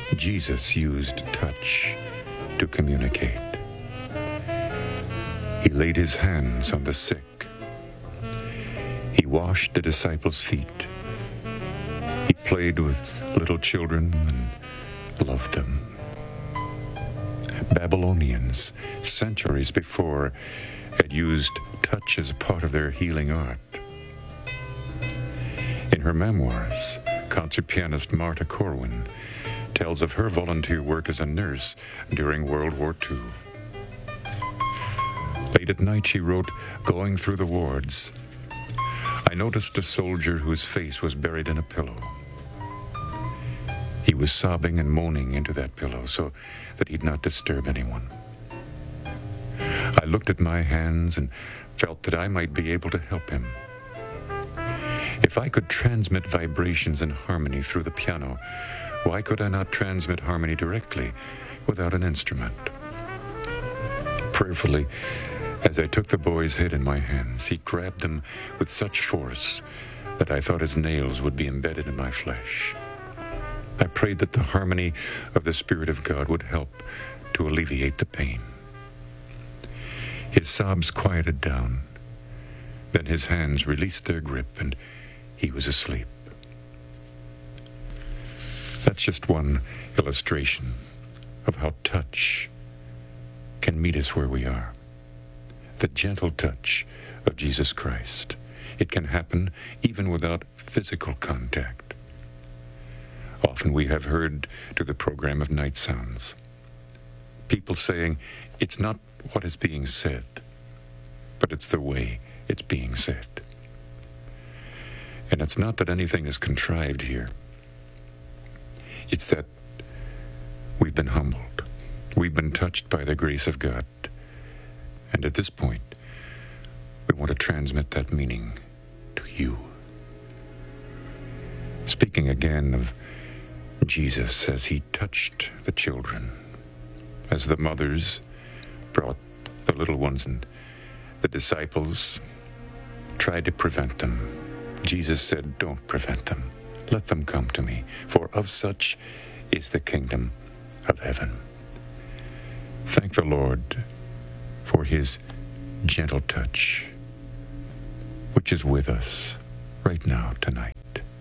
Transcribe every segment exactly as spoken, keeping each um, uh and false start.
Jesus used touch to communicate. He laid his hands on the sick. He washed the disciples' feet. He played with little children and loved them. Babylonians, centuries before, had used touch as part of their healing art. In her memoirs, concert pianist Martha Corwin tells of her volunteer work as a nurse during World War Two. Late at night, she wrote, "Going through the wards, I noticed a soldier whose face was buried in a pillow. He was sobbing and moaning into that pillow so that he'd not disturb anyone. I looked at my hands and felt that I might be able to help him. If I could transmit vibrations and harmony through the piano, why could I not transmit harmony directly without an instrument?" Prayerfully, as I took the boy's head in my hands, he grabbed them with such force that I thought his nails would be embedded in my flesh. I prayed that the harmony of the Spirit of God would help to alleviate the pain. His sobs quieted down. Then his hands released their grip and he was asleep. That's just one illustration of how touch can meet us where we are. The gentle touch of Jesus Christ. It can happen even without physical contact. Often we have heard to the program of Night Sounds people saying, it's not what is being said, but it's the way it's being said. And it's not that anything is contrived here. It's that we've been humbled. We've been touched by the grace of God. And at this point, we want to transmit that meaning to you. Speaking again of Jesus as he touched the children, as the mothers brought the little ones and the disciples tried to prevent them, Jesus said, "Don't prevent them. Let them come to me, for of such is the kingdom of heaven." Thank the Lord for his gentle touch, which is with us right now, tonight.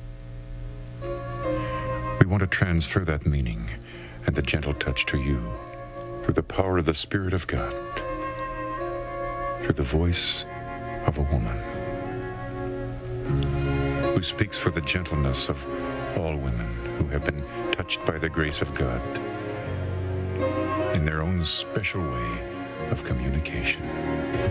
We want to transfer that meaning and the gentle touch to you through the power of the Spirit of God, through the voice of a woman who speaks for the gentleness of all women who have been touched by the grace of God in their own special way of communication.